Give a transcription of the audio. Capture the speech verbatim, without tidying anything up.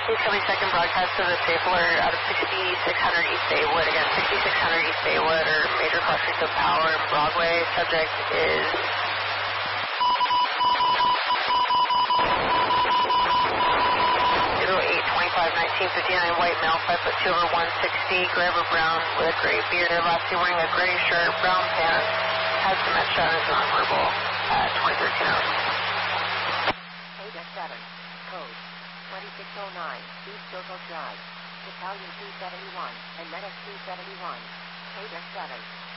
East seventy-second broadcast to the safe alert out of sixty-six hundred East Baywood. Again, sixty-six hundred East Baywood or major clusters of power in Broadway. Subject is zero eight twenty-five nineteen fifty-nine, white male, five foot two over one sixty, gray over brown with a gray beard. Lastly, wearing a gray shirt, brown pants, has dementia and is nonverbal at twenty thirteen hours. Ada seven, code twenty-six oh nine, East Circle Drive, Battalion two seventy-one, and Medic two seventy-one. Ada seven.